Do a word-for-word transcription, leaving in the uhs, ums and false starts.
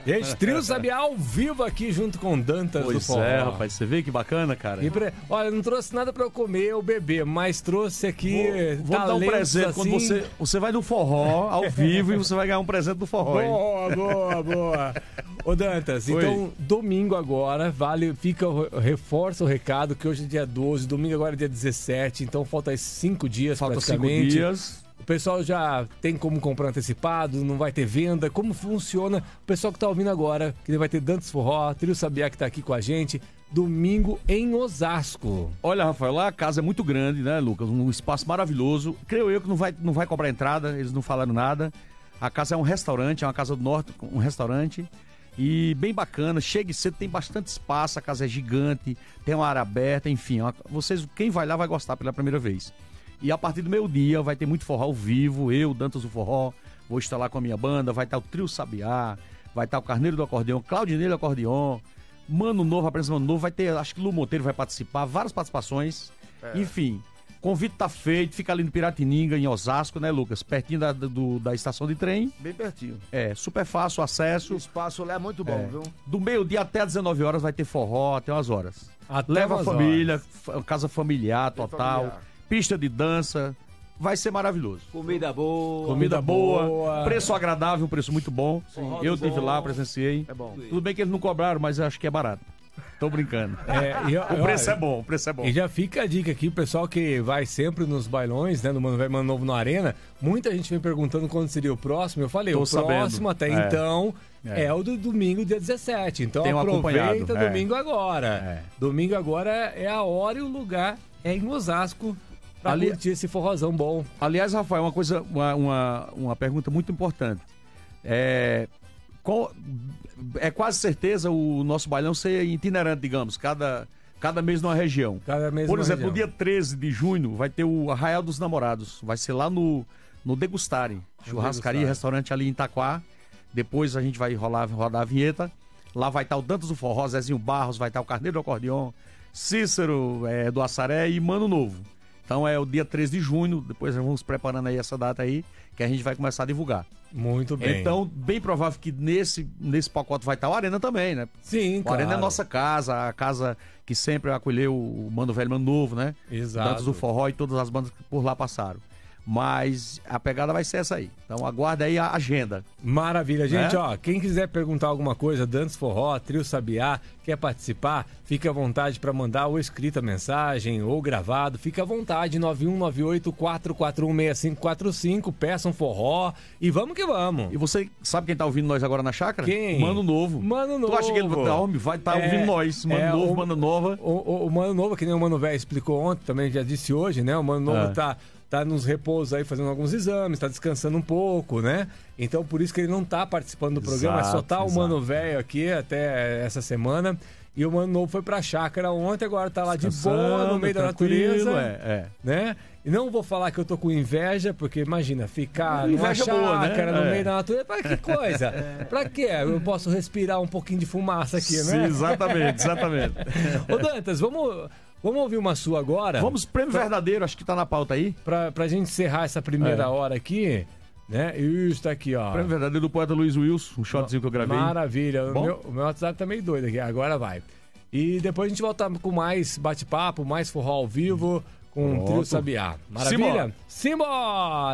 Gente, Trio Sabiá ao vivo aqui junto com Dantas pois do Forró. é, rapaz, você vê que bacana, cara. E pre... Olha, não trouxe nada pra eu comer ou beber, mas trouxe aqui Vou, vou dar um presente assim... quando você, você vai no forró ao vivo e você vai ganhar um presente do forró. Boa, hein? boa, boa. Ô Dantas, Oi. então domingo agora, vale, fica, reforça o recado que hoje é dia doze, domingo agora é dia dezessete, então falta cinco dias Falta praticamente. cinco dias. O pessoal já tem como comprar antecipado, não vai ter venda, como funciona? O pessoal que tá ouvindo agora, que vai ter Dantas Forró, Trio Sabiá que tá aqui com a gente, domingo em Osasco. Olha, Rafael, lá a casa é muito grande, né, Lucas? Um espaço maravilhoso. Creio eu que não vai, não vai cobrar entrada, eles não falaram nada. A casa é um restaurante, é uma casa do norte, um restaurante. E bem bacana, chega cedo, tem bastante espaço, a casa é gigante, tem uma área aberta, enfim. Vocês, quem vai lá vai gostar pela primeira vez. E a partir do meio-dia vai ter muito forró ao vivo, eu, Dantas do Forró, vou estar lá com a minha banda, vai estar o Trio Sabiá, vai estar o Carneiro do Acordeão, Claudinei do Acordeão, Mano Novo, a presença Mano Novo, vai ter, acho que Lu Monteiro vai participar, várias participações, é. Enfim, convite tá feito, fica ali no Piratininga, em Osasco, né, Lucas? Pertinho da, do, da estação de trem. Bem pertinho. É, super fácil o acesso. O espaço lá é muito bom, é. viu? Do meio-dia até às dezenove horas vai ter forró, até umas horas. Até Leva umas a família, horas. casa familiar Bem total. familiar. Pista de dança, vai ser maravilhoso. Comida boa. Comida boa, boa. Preço agradável, um preço muito bom. Sim. Eu estive lá, presenciei. É bom. Tudo bem que eles não cobraram, mas eu acho que é barato. Tô brincando. É, e, o preço olha, é bom, o preço é bom. E já fica a dica aqui, o pessoal que vai sempre nos bailões, né, no Mano Velho Mano Novo na Arena, muita gente vem perguntando quando seria o próximo. Eu falei, Tô o próximo sabendo. até É. então É. é o do domingo, dia dezessete. Então Tenho aproveita acompanhado, é. domingo agora. É. Domingo agora é a hora e o lugar é em Osasco pra Ali- curtir esse forrozão bom. Aliás, Rafael, uma coisa, uma, uma, uma pergunta muito importante. É, qual, é quase certeza o nosso bailão ser itinerante, digamos, cada, cada mês numa região. Cada mês Por numa exemplo, no região. dia treze de junho vai ter o Arraial dos Namorados. Vai ser lá no, no Degustarem. Churrascaria, Degustarem. restaurante ali em Itaquá. Depois a gente vai rolar, rodar a vinheta. Lá vai estar o Dantas do Forró, Zezinho Barros, vai estar o Carneiro do Acordeão, Cícero é, do Assaré e Mano Novo. Então é o dia treze de junho, depois nós vamos preparando aí essa data aí, que a gente vai começar a divulgar. Muito bem. Então, bem provável que nesse, nesse pacote vai estar o Arena também, né? sim, O claro. Arena é nossa casa, a casa que sempre acolheu o Mano Velho Mano Novo, né? Exato. Dantas do Forró e todas as bandas que por lá passaram. Mas a pegada vai ser essa aí. Então aguarda aí a agenda. Maravilha, gente, Né? ó, quem quiser perguntar alguma coisa, Dantas Forró, Trio Sabiá, quer participar, fique à vontade para mandar ou escrita mensagem ou gravado, fique à vontade, nove um nove oito, quatro quatro um, seis cinco quatro cinco, peça um forró e vamos que vamos. E você sabe quem tá ouvindo nós agora na chácara? Quem? Mano Novo. Mano Novo. Tu acha que ele dorme? Vai estar É, ouvindo nós. Mano é, Novo, o- Mano Nova. O, o, o Mano Novo, que nem o Mano Velho explicou ontem, também já disse hoje, né? O Mano Novo É. tá, tá nos repousos aí, fazendo alguns exames, tá descansando um pouco, né? Então, por isso que ele não tá participando do programa, Exato, só tá o exato. Mano Velho aqui até essa semana. E o Mano Novo foi pra chácara ontem, agora tá lá de boa, no meio da Tranquilo, natureza, É, é. né? E não vou falar que eu tô com inveja, porque imagina, ficar numa Inveja boa, né? chácara, no É. meio da natureza, pra que coisa? Pra quê? Eu posso respirar um pouquinho de fumaça aqui, Sim, né? exatamente, exatamente. Ô Dantas, vamos, vamos ouvir uma sua agora? Vamos, prêmio verdadeiro, acho que tá na pauta aí. Pra, pra gente encerrar essa primeira É. hora aqui, né? Isso, tá aqui, ó. Prêmio verdadeiro do poeta Luiz Wilson, um shotzinho que eu gravei. Maravilha. O Bom? meu, o meu WhatsApp tá meio doido aqui, agora vai. E depois a gente volta com mais bate-papo, mais forró ao vivo, com o Pronto. Trio Sabiá. Maravilha? Simbora. Simbora!